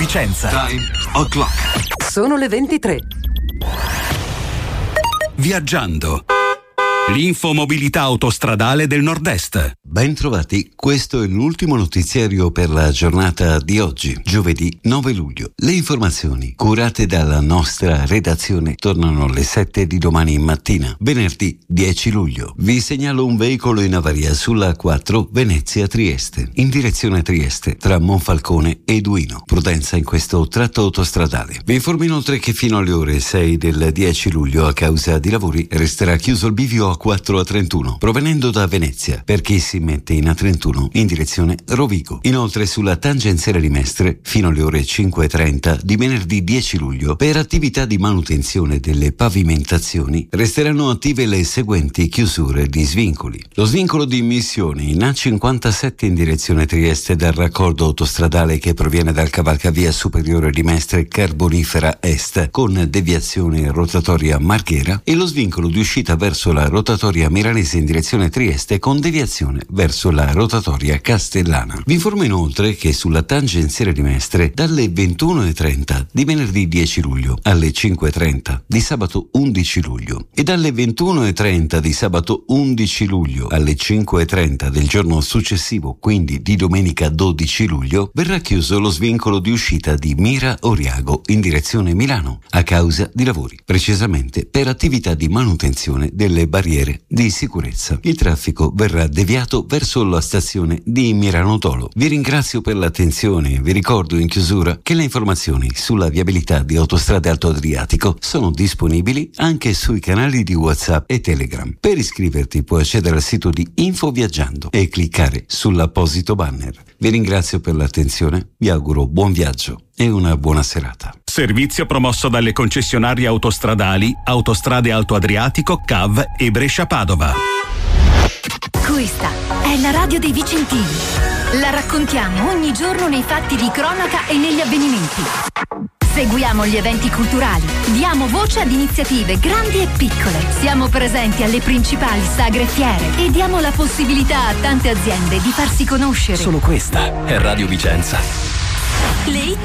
Vicenza. Time o'clock. Sono le 23. Viaggiando. L'infomobilità autostradale del Nord-Est. Ben trovati, questo è l'ultimo notiziario per la giornata di oggi, giovedì 9 luglio. Le informazioni curate dalla nostra redazione tornano alle 7 di domani mattina, venerdì 10 luglio. Vi segnalo un veicolo in avaria sulla A4 Venezia-Trieste, in direzione Trieste, tra Monfalcone e Duino. Prudenza in questo tratto autostradale. Vi informo inoltre che fino alle ore 6 del 10 luglio, a causa di lavori, resterà chiuso il bivio A4 A31, provenendo da Venezia, per chi si mette in A31 in direzione Rovigo. Inoltre sulla tangenziale di Mestre, fino alle ore 5:30 di venerdì 10 luglio, per attività di manutenzione delle pavimentazioni, resteranno attive le seguenti chiusure di svincoli. Lo svincolo di Missione in A57 in direzione Trieste dal raccordo autostradale che proviene dal cavalcavia superiore di Mestre Carbonifera Est, con deviazione rotatoria Marghera, e lo svincolo di uscita verso la rotatoria milanese in direzione Trieste con deviazione verso la rotatoria castellana. Vi informo inoltre che sulla tangenziale di Mestre, dalle 21:30 di venerdì 10 luglio alle 5:30 di sabato 11 luglio e dalle 21:30 di sabato 11 luglio alle 5:30 del giorno successivo, quindi di domenica 12 luglio, verrà chiuso lo svincolo di uscita di Mira Oriago in direzione Milano a causa di lavori, precisamente per attività di manutenzione delle barriere di sicurezza. Il traffico verrà deviato verso la stazione di Mirano Tolo. Vi ringrazio per l'attenzione e vi ricordo in chiusura che le informazioni sulla viabilità di Autostrade Alto Adriatico sono disponibili anche sui canali di WhatsApp e Telegram. Per iscriverti puoi accedere al sito di Info Viaggiando e cliccare sull'apposito banner. Vi ringrazio per l'attenzione, vi auguro buon viaggio e una buona serata. Servizio promosso dalle concessionarie autostradali Autostrade Alto Adriatico, CAV e Brescia-Padova. Questa è la radio dei Vicentini. La raccontiamo ogni giorno nei fatti di cronaca e negli avvenimenti. Seguiamo gli eventi culturali, diamo voce ad iniziative grandi e piccole. Siamo presenti alle principali sagre e fiere e diamo la possibilità a tante aziende di farsi conoscere. Solo questa è Radio Vicenza. Le hit